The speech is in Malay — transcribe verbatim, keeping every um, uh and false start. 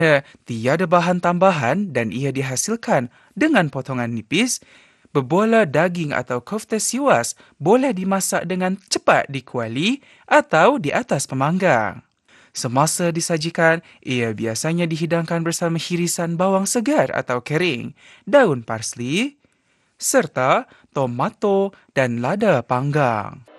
Ya, tiada bahan tambahan dan ia dihasilkan dengan potongan nipis. Bebola daging atau kofta siwas boleh dimasak dengan cepat di kuali atau di atas pemanggang. Semasa disajikan, ia biasanya dihidangkan bersama hirisan bawang segar atau kering, daun parsley, serta tomato dan lada panggang.